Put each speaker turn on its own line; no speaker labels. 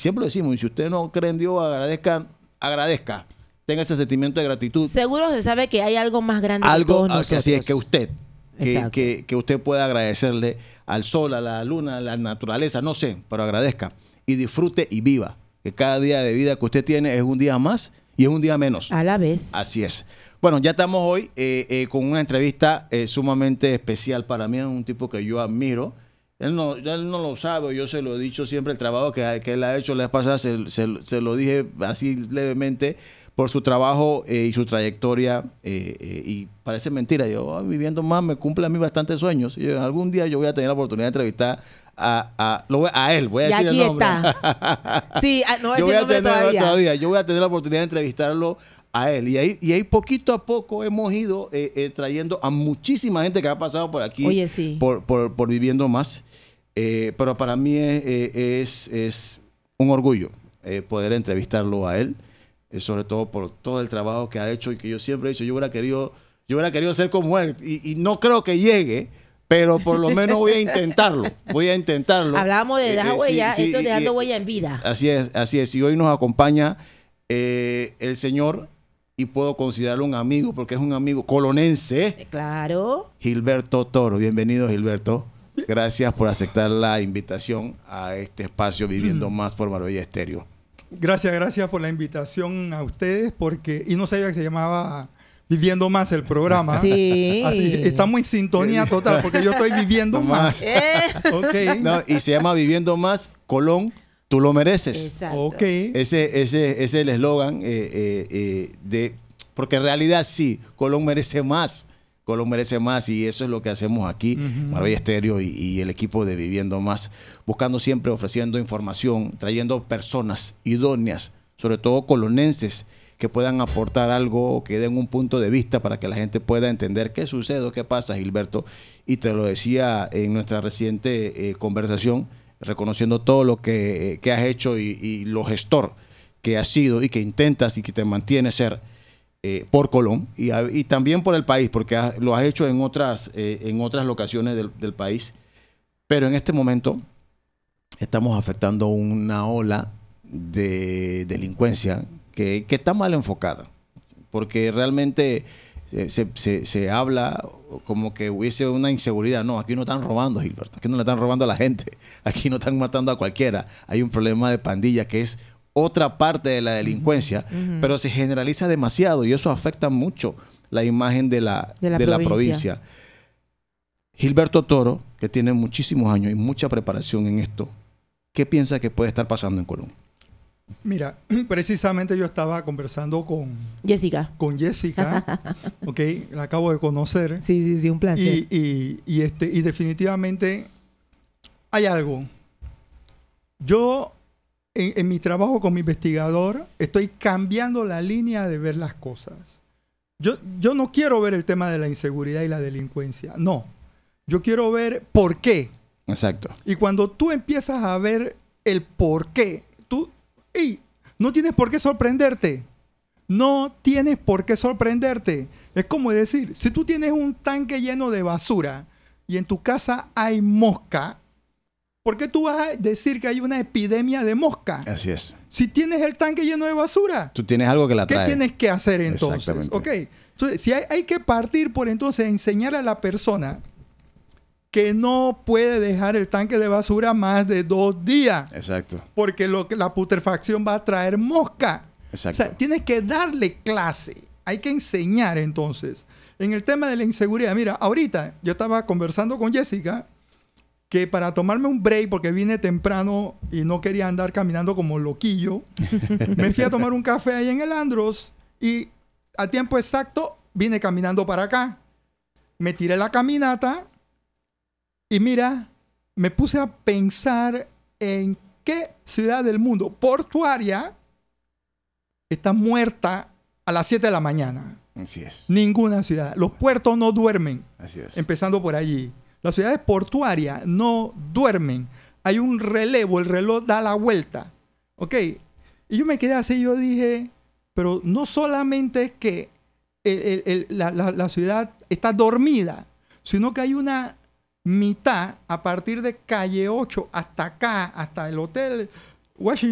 siempre lo decimos, y si usted no cree en Dios, agradezca. Tenga ese sentimiento de gratitud.
Seguro se sabe que hay algo más grande que todos nosotros.
Así es, que usted,
Exacto.
que usted pueda agradecerle al sol, a la luna, a la naturaleza, no sé, pero agradezca. Y disfrute y viva. Que cada día de vida que usted tiene es un día más y es un día menos.
A la vez.
Así es. Bueno, ya estamos hoy con una entrevista sumamente especial para mí. Es un tipo que yo admiro. Él no lo sabe, yo se lo he dicho siempre, el trabajo que él ha hecho la vez pasada, se lo dije así levemente, por su trabajo y su trayectoria. Y parece mentira, yo viviendo más me cumple a mí bastantes sueños. Algún día yo voy a tener la oportunidad de entrevistar a él, voy a decir el nombre.
Está. Sí, no voy a decir el nombre todavía.
Yo voy a tener la oportunidad de entrevistarlo a él. Y ahí poquito a poco hemos ido trayendo a muchísima gente que ha pasado por aquí.
Oye, sí.
por Viviendo Más. Pero para mí es un orgullo poder entrevistarlo a él, sobre todo por todo el trabajo que ha hecho y que yo siempre he dicho, yo hubiera querido ser como él y no creo que llegue, pero por lo menos voy a intentarlo.
Hablábamos de dejar huella,
sí,
esto es dejando huella en vida.
Así es. Y hoy nos acompaña el señor, y puedo considerarlo un amigo porque es un amigo colonense.
Claro.
Gilberto Toro. Bienvenido, Gilberto. Gracias por aceptar la invitación a este espacio Viviendo Más por Marbella Estéreo.
Gracias por la invitación a ustedes, y no sabía que se llamaba Viviendo Más el programa.
Sí.
Así estamos en sintonía total, porque yo estoy viviendo más. Okay.
No, y se llama Viviendo Más, Colón, tú lo mereces.
Exacto.
Okay.
Ese es el eslogan porque en realidad sí, Colón merece más. Colón merece más, y eso es lo que hacemos aquí, Marbella Estéreo y el equipo de Viviendo Más, buscando siempre, ofreciendo información, trayendo personas idóneas, sobre todo colonenses, que puedan aportar algo, que den un punto de vista para que la gente pueda entender qué sucede, qué pasa, Gilberto. Y te lo decía en nuestra reciente conversación, reconociendo todo lo que has hecho y lo gestor que has sido y que intentas y que te mantienes ser por Colón y también por el país, porque lo has hecho en otras locaciones del país. Pero en este momento estamos afectando una ola de delincuencia que está mal enfocada, porque realmente se habla como que hubiese una inseguridad. No, aquí no están robando, Gilberto, aquí no le están robando a la gente, aquí no están matando a cualquiera. Hay un problema de pandilla que es otra parte de la delincuencia, pero se generaliza demasiado y eso afecta mucho la imagen de la provincia. Gilberto Toro, que tiene muchísimos años y mucha preparación en esto, ¿qué piensa que puede estar pasando en Colón?
Mira, precisamente yo estaba conversando con Jessica, okay, la acabo de conocer.
Sí, un placer.
Y definitivamente hay algo. Yo en mi trabajo como investigador estoy cambiando la línea de ver las cosas. Yo no quiero ver el tema de la inseguridad y la delincuencia. No. Yo quiero ver por qué.
Exacto.
Y cuando tú empiezas a ver el por qué, no tienes por qué sorprenderte. No tienes por qué sorprenderte. Es como decir, si tú tienes un tanque lleno de basura y en tu casa hay mosca, ¿por qué tú vas a decir que hay una epidemia de mosca?
Así es.
Si tienes el tanque lleno de basura,
tú tienes algo que la trae.
¿Qué tienes que hacer entonces?
Exactamente.
Okay. Entonces, si hay que partir por entonces enseñar a la persona que no puede dejar el tanque de basura más de 2 días.
Exacto.
Porque la putrefacción va a traer mosca.
Exacto.
O sea, tienes que darle clase. Hay que enseñar entonces. En el tema de la inseguridad, mira, ahorita yo estaba conversando con Jessica que para tomarme un break, porque vine temprano y no quería andar caminando como loquillo, me fui a tomar un café ahí en el Andros y a tiempo exacto vine caminando para acá. Me tiré la caminata y mira, me puse a pensar en qué ciudad del mundo portuaria está muerta a las 7 de la mañana.
Así es.
Ninguna ciudad. Los puertos no duermen.
Así es.
Empezando por allí. Las ciudades portuarias no duermen. Hay un relevo, el reloj da la vuelta. ¿Ok? Y yo me quedé así, yo dije, pero no solamente es que la ciudad está dormida, sino que hay una mitad a partir de calle 8 hasta acá, hasta el hotel Washington